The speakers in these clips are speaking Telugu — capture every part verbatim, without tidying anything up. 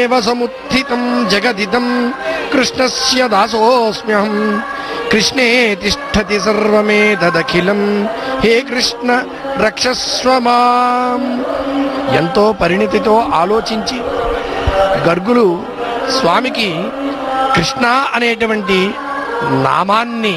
సముత్థితం జగదిదం కృష్ణస్య దాసోస్మ్యహం కృష్ణే తిష్టతి సర్వమేతదఖిలం హే కృష్ణ రక్షస్వ మాం. ఎంతో పరిణతితో ఆలోచించి గర్గులు స్వామికి కృష్ణ అనేటువంటి నామాన్ని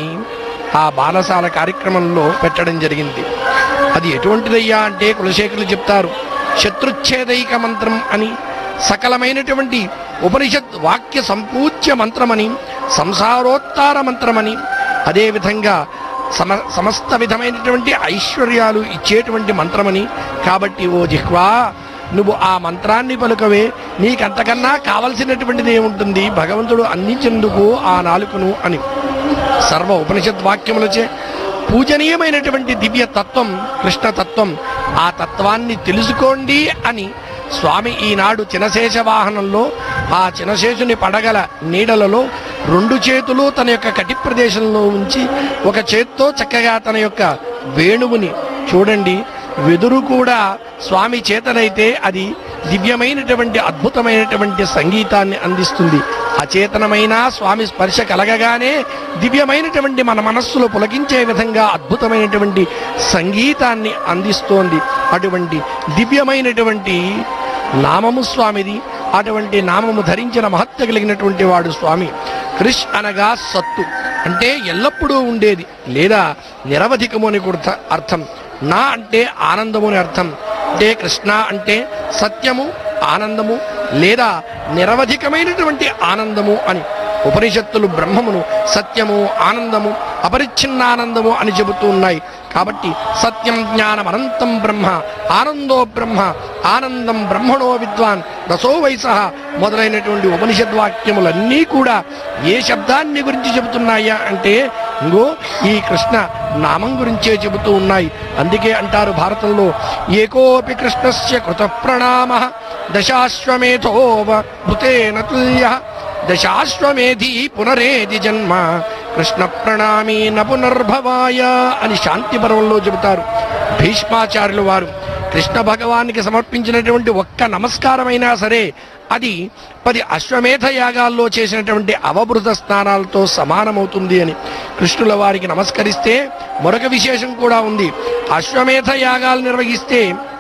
ఆ బాలసాల కార్యక్రమంలో పెట్టడం జరిగింది. అది ఎటువంటిదయ్యా అంటే కులశేఖరులు చెప్తారు, శత్రుచ్ఛేదైక మంత్రం అని, సకలమైనటువంటి ఉపనిషత్ వాక్య సంపూజ్య మంత్రమని, సంసారోత్తార మంత్రమని, అదేవిధంగా సమ సమస్త విధమైనటువంటి ఐశ్వర్యాలు ఇచ్చేటువంటి మంత్రమని. కాబట్టి ఓ జిహ్వా, నువ్వు ఆ మంత్రాన్ని పలుకవే, నీకంతకన్నా కావలసినటువంటిది ఏముంటుంది భగవంతుడు అందించేందుకు ఆ నాలుకను అని. సర్వ ఉపనిషత్ వాక్యములచే పూజనీయమైనటువంటి దివ్య తత్వం కృష్ణతత్వం. ఆ తత్వాన్ని తెలుసుకోండి అని స్వామి ఈనాడు చినశేష వాహనంలో ఆ చినశేషుని పడగల నీడలలో రెండు చేతులు తన యొక్క కటి ప్రదేశంలో ఉంచి ఒక చేత్తో చక్కగా తన యొక్క వేణువుని చూడండి, వెదురు కూడా స్వామి చేతనైతే అది దివ్యమైనటువంటి అద్భుతమైనటువంటి సంగీతాన్ని అందిస్తుంది. అచేతనమైన స్వామి స్పర్శ కలగగానే దివ్యమైనటువంటి మన మనస్సులో పులకించే విధంగా అద్భుతమైనటువంటి సంగీతాన్ని అందిస్తోంది. అటువంటి దివ్యమైనటువంటి నామము స్వామిది. అటువంటి నామము ధరించిన మహత్య కలిగినటువంటి వాడు స్వామి. కృష్ అనగా సత్తు అంటే ఎల్లప్పుడూ ఉండేది లేదా నిరవధికము అని కూడా అర్థం. నా అంటే ఆనందము అని అర్థం. అంటే కృష్ణ అంటే సత్యము, ఆనందము లేదా నిరవధికమైనటువంటి ఆనందము అని. ఉపనిషత్తులు బ్రహ్మమును సత్యము, ఆనందము, అపరిచ్ఛిన్నానందము అని చెబుతూ ఉన్నాయి. కాబట్టి సత్యం జ్ఞానం అనంతం బ్రహ్మ, ఆనందో బ్రహ్మ, ఆనందం బ్రహ్మణో విద్వాన్ రసో వయసః మొదలైనటువంటి ఉపనిషద్వాక్యములన్నీ కూడా ఏ శబ్దాన్ని గురించి చెబుతున్నాయా అంటే ఇంగో ఈ కృష్ణ నామం గురించే చెబుతూ ఉన్నాయి. అందుకే అంటారు భారతంలో, ఏకోపి కృష్ణస్య కృత ప్రణామ దశాశ్వమేధోవ భృతేన తుల్య దశాశ్వమేధి పునరేది జన్మ కృష్ణ ప్రణామీ న పునర్భవాయ అని శాంతి పర్వంలో చెబుతారు. భీష్మాచార్యులు వారు కృష్ణ భగవానికి సమర్పించినటువంటి ఒక్క నమస్కారమైనా సరే అది పది అశ్వమేధ యాగాల్లో చేసినటువంటి అవబృత స్నానాలతో సమానమవుతుంది అని. కృష్ణుల వారికి నమస్కరిస్తే మరొక విశేషం కూడా ఉంది. అశ్వమేధ యాగాలు నిర్వహిస్తే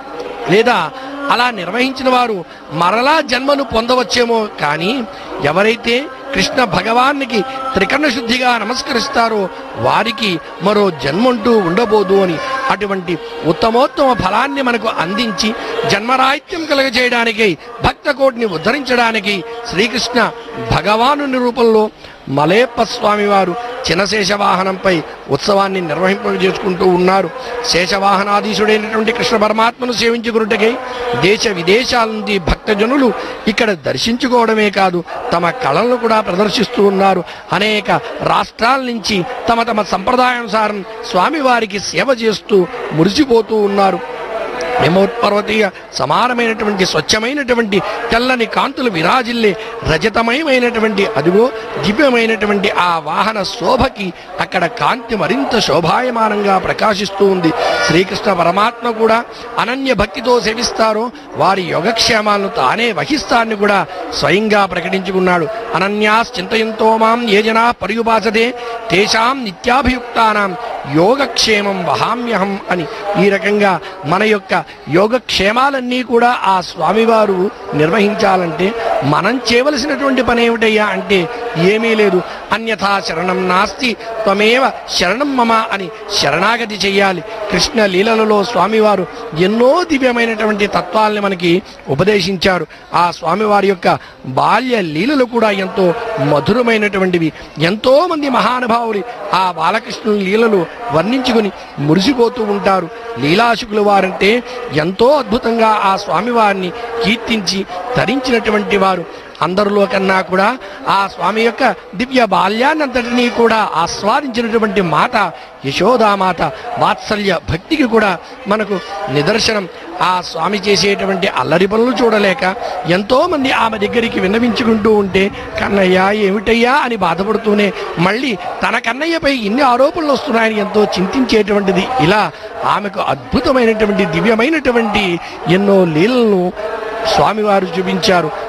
లేదా అలా నిర్వహించిన వారు మరలా జన్మను పొందవచ్చేమో, కానీ ఎవరైతే కృష్ణ భగవానికి త్రికరణ శుద్ధిగా నమస్కరిస్తారో వారికి మరో జన్మంటూ ఉండబోదు అని. అటువంటి ఉత్తమోత్తమ ఫలాన్ని మనకు అందించి జన్మరాహిత్యం కలుగజేయడానికి, భక్త కోటిని ఉద్ధరించడానికి శ్రీకృష్ణ భగవానుని రూపంలో మలయప్ప స్వామి వారు చినశేషవాహనంపై ఉత్సవాన్ని నిర్వహింపజేసుకుంటూ ఉన్నారు. శేషవాహనాధీశుడైనటువంటి కృష్ణ పరమాత్మను సేవించుకున్నట్టుకై దేశ విదేశాల నుండి భక్తజనులు ఇక్కడ దర్శించుకోవడమే కాదు తమ కళలను కూడా ప్రదర్శిస్తూ ఉన్నారు. అనేక రాష్ట్రాల నుంచి తమ తమ సంప్రదాయానుసారం స్వామివారికి సేవ చేస్తూ మురిసిపోతూ ఉన్నారు. హిమోత్పర్వతీయ సమానమైనటువంటి స్వచ్ఛమైనటువంటి తెల్లని కాంతులు విరాజిల్లే రజతమయమైనటువంటి అదిగో దివ్యమైనటువంటి ఆ వాహన శోభకి అక్కడ కాంతి మరింత శోభాయమానంగా ప్రకాశిస్తూ ఉంది. శ్రీకృష్ణ పరమాత్మ కూడా అనన్య భక్తితో సేవిస్తారో వారి యోగక్షేమాలను తానే వహిస్తాన్ని కూడా స్వయంగా ప్రకటించుకున్నాడు. అనన్యాస్ చింతయంతో మాం ఏ జనా పర్యుపాసతే తేషాం నిత్యాభియుక్తానాం యోగక్షేమం వహామ్యహం అని. ఈ రకంగా మన యొక్క యోగక్షేమాలన్నీ కూడా ఆ స్వామివారు నిర్వహించాలంటే మనం చేయవలసినటువంటి పని ఏమిటయ్యా అంటే ఏమీ లేదు. అన్యథా శరణం నాస్తి త్వమేవ శరణం మమ అని శరణాగతి చెయ్యాలి. కృష్ణ లీలలలో స్వామివారు ఎన్నో దివ్యమైనటువంటి తత్వాల్ని మనకి ఉపదేశించారు. ఆ స్వామివారి యొక్క బాల్య లీలలు కూడా ఎంతో మధురమైనటువంటివి. ఎంతో మంది మహానుభావులు ఆ బాలకృష్ణుని లీలలు వర్ణించుకుని మురిసిపోతూ ఉంటారు. లీలాశుకుల వారంటే ఎంతో అద్భుతంగా ఆ స్వామివారిని కీర్తించి ధరించినటువంటి వారు. అందరిలో కన్నా కూడా ఆ స్వామి యొక్క దివ్య బాల్యాన్నంతటినీ కూడా ఆస్వాదించినటువంటి మాత యశోదామాత వాత్సల్య భక్తికి కూడా మనకు నిదర్శనం. ఆ స్వామి చేసేటువంటి అల్లరి పనులు చూడలేక ఎంతో మంది ఆమె దగ్గరికి విన్నవించుకుంటూ ఉంటే కన్నయ్య ఏమిటయ్యా అని బాధపడుతూనే మళ్ళీ తన కన్నయ్యపై ఇన్ని ఆరోపణలు వస్తున్నాయని ఎంతో చింతించేటువంటిది. ఇలా ఆమెకు అద్భుతమైనటువంటి దివ్యమైనటువంటి ఎన్నో లీలలను స్వామివారు చూపించారు.